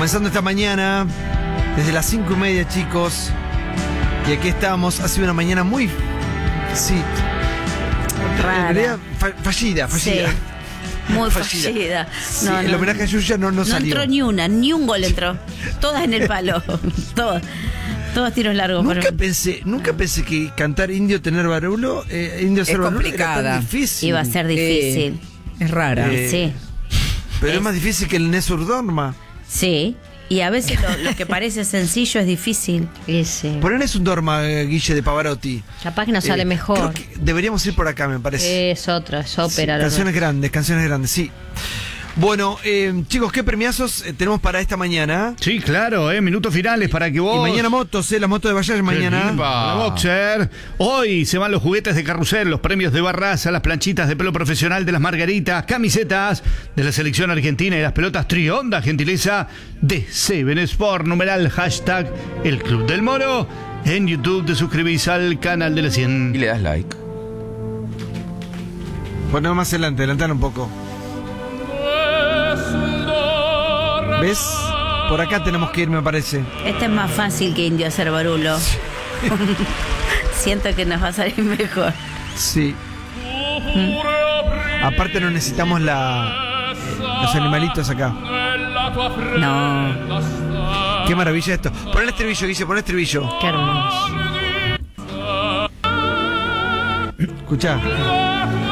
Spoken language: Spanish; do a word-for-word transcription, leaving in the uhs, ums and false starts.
Comenzando esta mañana, desde las cinco y media, chicos. Y aquí estamos. Ha sido una mañana muy... Sí. Rara. En realidad, fa- fallida, fallida. Sí. Muy Fallida. fallida. Sí, No, el no, homenaje a Yuya no, no, no salió. entró ni una, ni un gol entró. Todas en el palo. Todas. Todos tiros largos. Nunca pero pensé, nunca pensé que cantar Indio tener barulo, eh, Indio ser Es barulo era complicada. tan difícil. iba a ser difícil. Es rara. Eh, Sí. Pero es, es- más difícil que el Nesur Dorma. Sí. Y a veces lo, lo que parece sencillo es difícil. Ese. Poner Nesur Dorma, eh, Guille de Pavarotti. Capaz que nos sale Eh, mejor. creo que deberíamos ir por acá, me parece. Es otra, es Sí, ópera. lo canciones que- grandes, canciones grandes, sí. Bueno, eh, chicos, ¿qué premiazos eh, tenemos para esta mañana? Sí, claro, eh, minutos finales para que vos... Y mañana motos, eh, las motos de Bayaje mañana. La Boxer. Hoy se van los juguetes de carrusel, los premios de Barraza, las planchitas de pelo profesional de las Margaritas, camisetas de la selección argentina y las pelotas Trionda, gentileza de Seven Sport, numeral hashtag El Club del Moro. En YouTube te suscribís al canal de la cien. Y le das like. Ponemos más adelante, adelantar un poco. ¿Ves? Por acá tenemos que ir, me parece. Este es más fácil que Indio hacer barulo. Siento que nos va a salir mejor. Sí. Aparte no necesitamos la los animalitos acá. No. Qué maravilla esto. Pon el estribillo, Guille, pon el estribillo. Qué hermoso. Escuchá.